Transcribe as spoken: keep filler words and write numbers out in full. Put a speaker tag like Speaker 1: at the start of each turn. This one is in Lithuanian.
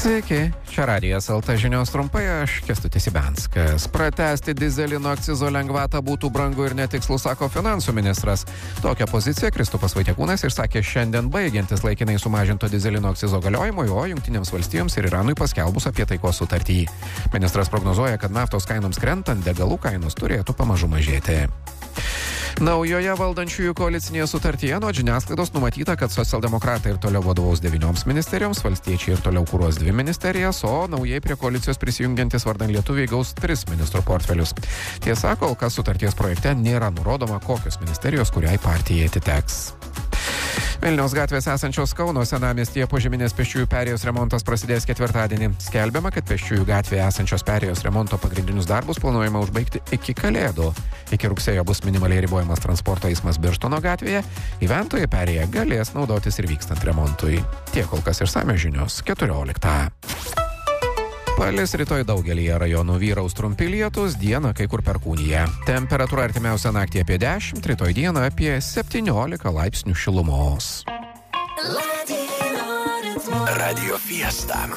Speaker 1: Sveiki, čia Radijas L T žinios trumpai, aš Kęstutis Ibenskas. Pratęsti dyzelino akcizo lengvatą būtų brangu ir netikslu, sako finansų ministras. Tokią poziciją Kristupas Vaitiekūnas išsakė šiandien baigiantis laikinai sumažinto dyzelino akcizo galiojimui, o Jungtinėms valstijoms ir Iranui paskelbus apie taikos sutartį. Ministras prognozuoja, kad naftos kainoms krentant degalų kainos turėtų pamažu mažėti. Naujoje valdančiųjų koalicinėje sutartyje nuo žiniasklaidos numatyta, kad socialdemokratai ir toliau vadovaus devynioms ministerijoms, valstiečiai ir toliau kuruos dvi ministerijas, o naujai prie koalicijos prisijungiantis vardan lietuviai gaus tris ministrų portfelius. Tiesa, kol kas sutarties projekte nėra nurodoma, kokios ministerijos kuriai partijai atiteks. Vilniaus gatvės esančios Kauno senamiestyje požeminės pėsčiųjų perėjos remontas prasidės ketvirtadienį. Skelbiama, kad pėsčiųjų gatvėje esančios perėjos remonto pagrindinius darbus planuojama užbaigti iki Kalėdų. Iki rugsėjo bus minimaliai ribojamas transporto eismas Birštono gatvėje. Gyventojai perėję galės naudotis ir vykstant remontui. Tiek kol kas išsamios žinios keturioliktą. Palis rytoj daugelyje rajonų, vyraus trumpi lietūs, dieną kai kur perkūnija. Temperatūra artimiausią naktį apie dešimt, rytoj dieną apie septyniolika laipsnių šilumos.
Speaker 2: Radio Fiesta.